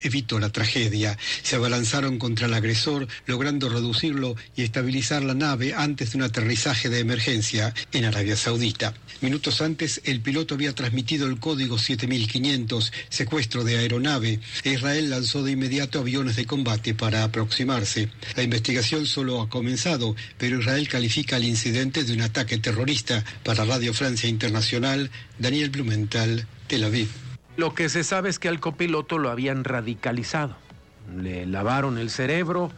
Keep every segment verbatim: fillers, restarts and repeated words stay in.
evitó la tragedia. Se abalanzaron contra el agresor, logrando reducirlo y estabilizar la nave antes de un aterrizaje de emergencia en Arabia Saudita. Minutos antes, el piloto había transmitido el código siete mil quinientos, secuestro de aeronave. Israel lanzó de inmediato aviones de combate para aproximarse. La investigación solo ha comenzado, pero Israel califica el incidente de un ataque terrorista. Para Radio Francia Internacional, Daniel Blumenthal, Tel Aviv. Lo que se sabe es que al copiloto lo habían radicalizado. Le lavaron el cerebro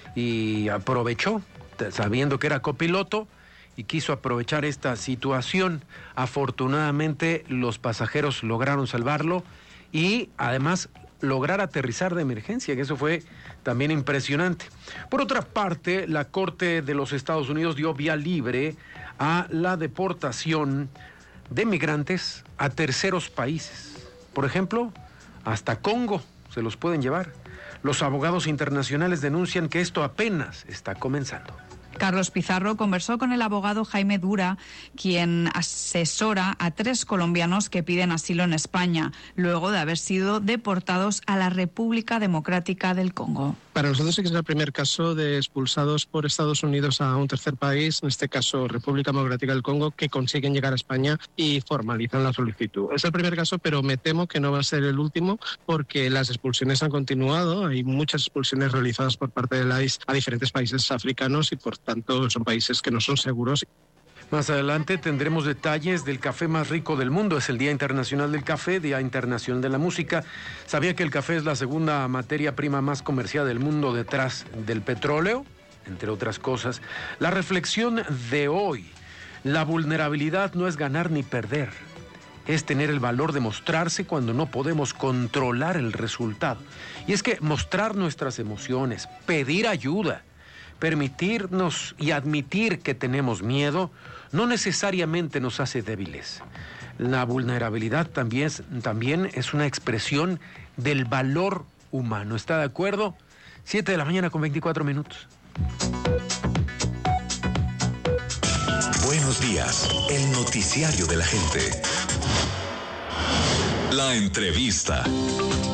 y aprovechó, sabiendo que era copiloto, y quiso aprovechar esta situación. Afortunadamente, los pasajeros lograron salvarlo y además lograr aterrizar de emergencia, que eso fue también impresionante. Por otra parte, la Corte de los Estados Unidos dio vía libre a la deportación de migrantes a terceros países. Por ejemplo, hasta Congo se los pueden llevar. Los abogados internacionales denuncian que esto apenas está comenzando. Carlos Pizarro conversó con el abogado Jaime Dura, quien asesora a tres colombianos que piden asilo en España, luego de haber sido deportados a la República Democrática del Congo. Para nosotros es el primer caso de expulsados por Estados Unidos a un tercer país, en este caso República Democrática del Congo, que consiguen llegar a España y formalizan la solicitud. Es el primer caso, pero me temo que no va a ser el último, porque las expulsiones han continuado. Hay muchas expulsiones realizadas por parte de la I C E a diferentes países africanos y por tanto son países que no son seguros. Más adelante tendremos detalles del café más rico del mundo. Es el Día Internacional del Café, Día Internacional de la Música. ¿Sabía que el café es la segunda materia prima más comercial del mundo detrás del petróleo? Entre otras cosas. La reflexión de hoy: la vulnerabilidad no es ganar ni perder. Es tener el valor de mostrarse cuando no podemos controlar el resultado. Y es que mostrar nuestras emociones, pedir ayuda, permitirnos y admitir que tenemos miedo, no necesariamente nos hace débiles. La vulnerabilidad también es, también es una expresión del valor humano. ¿Está de acuerdo? siete de la mañana con veinticuatro minutos. Buenos días, el noticiario de la gente. La entrevista.